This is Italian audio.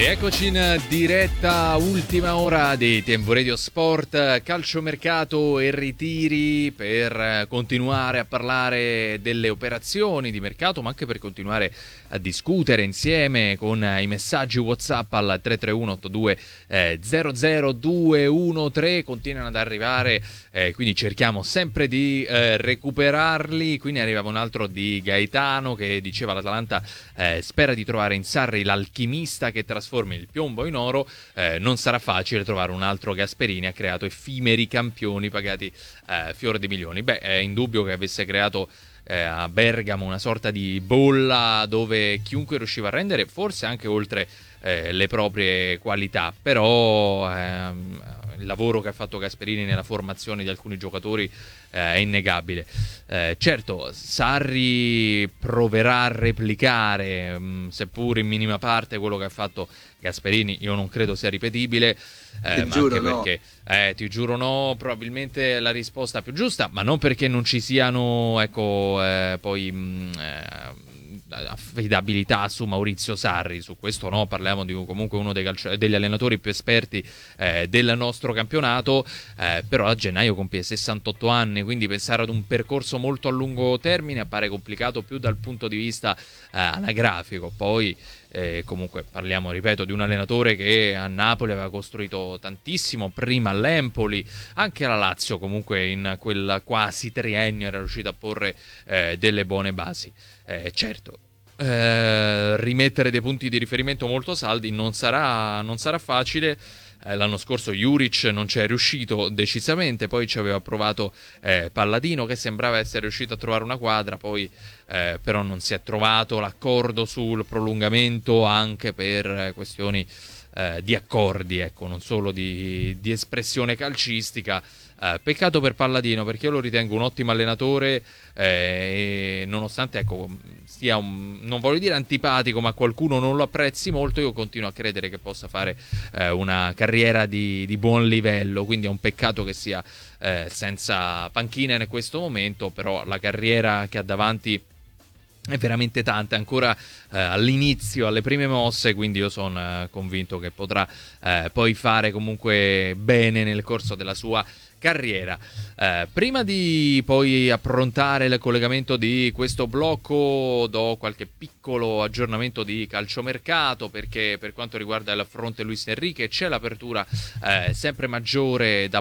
Rieccoci in diretta, ultima ora di Tempo Radio Sport, calciomercato e ritiri per continuare a parlare delle operazioni di mercato, ma anche per continuare a discutere insieme con i messaggi WhatsApp al 33182 00213. Continuano ad arrivare, quindi cerchiamo sempre di recuperarli. Quindi arrivava un altro di Gaetano che diceva: l'Atalanta spera di trovare in Sarri l'alchimista che trasformi il piombo in oro. Non sarà facile trovare un altro Gasperini, ha creato effimeri campioni pagati fior di milioni. Beh, è indubbio che avesse creato a Bergamo una sorta di bolla dove chiunque riusciva a rendere forse anche oltre le proprie qualità, però il lavoro che ha fatto Gasperini nella formazione di alcuni giocatori è innegabile. Certo, Sarri proverà a replicare, seppur in minima parte, quello che ha fatto Gasperini. Io non credo sia ripetibile, ma giuro, anche no. perché ti giuro no, probabilmente la risposta più giusta, ma non perché non ci siano poi affidabilità su Maurizio Sarri, su questo no, parliamo di comunque uno degli allenatori più esperti del nostro campionato, però a gennaio compie 68 anni, quindi pensare ad un percorso molto a lungo termine appare complicato più dal punto di vista anagrafico. Poi comunque parliamo, ripeto, di un allenatore che a Napoli aveva costruito tantissimo, prima all'Empoli, anche la Lazio comunque in quel quasi triennio era riuscito a porre delle buone basi. Certo, rimettere dei punti di riferimento molto saldi non sarà facile. L'anno scorso Juric non ci è riuscito decisamente, poi ci aveva provato Palladino che sembrava essere riuscito a trovare una quadra, poi però non si è trovato l'accordo sul prolungamento anche per questioni di accordi, ecco, non solo di espressione calcistica. Peccato per Palladino, perché io lo ritengo un ottimo allenatore e nonostante sia non voglio dire antipatico, ma qualcuno non lo apprezzi molto, io continuo a credere che possa fare una carriera di buon livello. Quindi è un peccato che sia senza panchina in questo momento, però la carriera che ha davanti è veramente tanta, ancora all'inizio, alle prime mosse, quindi io sono convinto che potrà poi fare comunque bene nel corso della sua carriera. Prima di poi approntare il collegamento di questo blocco, do qualche piccolo aggiornamento di calciomercato, perché per quanto riguarda il fronte Luis Enrique c'è l'apertura sempre maggiore da